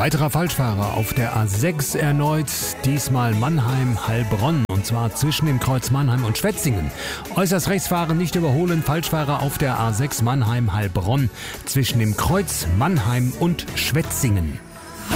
Weiterer Falschfahrer auf der A6 erneut, diesmal Mannheim-Heilbronn, und zwar zwischen dem Kreuz Mannheim und Schwetzingen. Äußerst rechts fahren, nicht überholen, Falschfahrer auf der A6 Mannheim-Heilbronn zwischen dem Kreuz Mannheim und Schwetzingen.